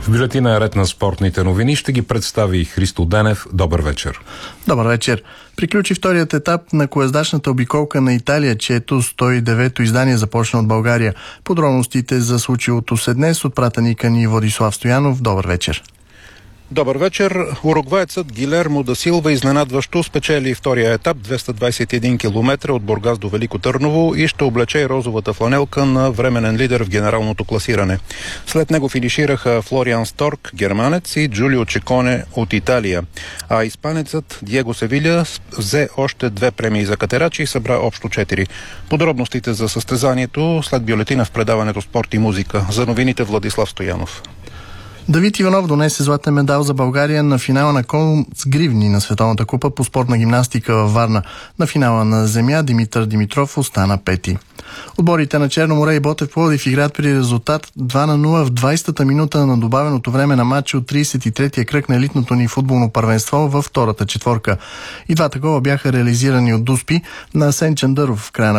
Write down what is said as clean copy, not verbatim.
В бюлетина е ред на спортните новини. Ще ги представи Христо Денев. Добър вечер. Добър вечер. Приключи вторият етап на колездачната обиколка на Италия, чието 109-то издание започна от България. Подробностите за случилото се днес от пратеника ни Владислав Стоянов. Добър вечер. Добър вечер. Уругваецът Гилермо да Силва изненадващо спечели втория етап 221 км от Бургас до Велико Търново и ще облече и розовата фланелка на временен лидер в генералното класиране. След него финишираха Флориан Сторк, германец, и Джулио Чеконе от Италия. А испанецът Диего Севиля взе още 2 премии за катерачи и събра общо 4. Подробностите за състезанието след бюлетина в предаването Спорт и музика. За новините Владислав Стоянов. Давид Иванов донесе златен медал за България на финала на Колмс-Гривни на Световната купа по спортна гимнастика във Варна. На финала на земя Димитър Димитров остана пети. Отборите на Черно море и Ботев Пловдив играят при резултат 2-0 в 20-та минута на добавеното време на матча от 33-я кръг на елитното ни футболно първенство във втората четворка. И двата гола бяха реализирани от Дуспи на Асен Чандъров в края на